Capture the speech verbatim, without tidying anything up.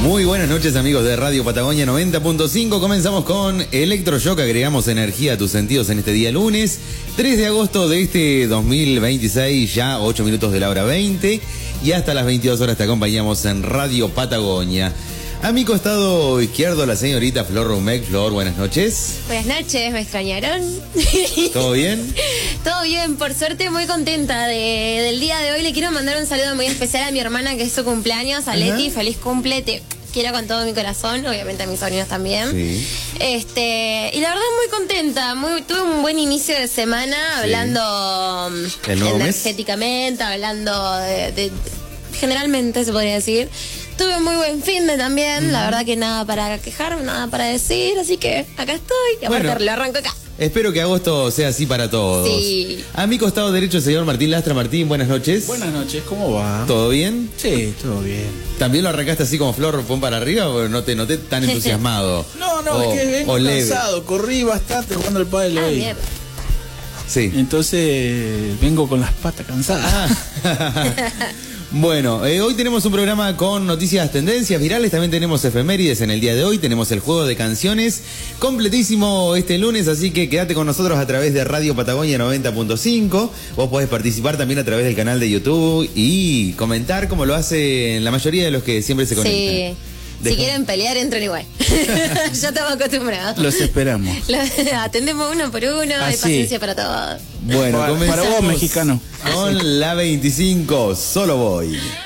Muy buenas noches, amigos de Radio Patagonia noventa punto cinco. Comenzamos con Electroshock. Agregamos energía a tus sentidos en este día lunes, tres de agosto de este dos mil veintiséis, ya ocho minutos de la hora veinte. Y hasta las veintidós horas te acompañamos en Radio Patagonia. A mi costado izquierdo, la señorita Flor Rumec. Flor, buenas noches. Buenas noches, ¿me extrañaron? ¿Todo bien? Todo bien, por suerte muy contenta de, del día de hoy. Le quiero mandar un saludo muy especial a mi hermana, que es su cumpleaños, a Leti. Uh-huh. Feliz cumple, te quiero con todo mi corazón, obviamente a mis sobrinos también. Sí. Este, y la verdad muy contenta, muy, tuve un buen inicio de semana, sí. hablando energéticamente, mes? hablando de, de, generalmente se podría decir. Tuve muy buen fin de también, uh-huh. la verdad que nada para quejarme, nada para decir, así que acá estoy, y aparte bueno, lo arranco acá. Espero que agosto sea así para todos. Sí. A mi costado derecho, el señor Martín Lastra. Martín, buenas noches. Buenas noches, ¿cómo va? ¿Todo bien? Sí, todo bien. ¿También lo arrancaste así como Flor, pon para arriba o no te noté tan entusiasmado? No, no, o, es que vengo cansado, corrí bastante jugando el pádel hoy. Bien. Sí. Entonces vengo con las patas cansadas. Ah. Bueno, eh, hoy tenemos un programa con noticias, tendencias virales, también tenemos efemérides en el día de hoy, tenemos el juego de canciones completísimo este lunes, así que quédate con nosotros a través de Radio Patagonia noventa punto cinco. Vos podés participar también a través del canal de YouTube y comentar como lo hacen la mayoría de los que siempre se conectan. Sí. Deja. Si quieren pelear, entren igual. Ya estamos acostumbrados. Los esperamos. Atendemos uno por uno, ah, hay sí. paciencia para todos. Bueno, para, comenzamos para vos, mexicano. Con la veinticinco, solo voy.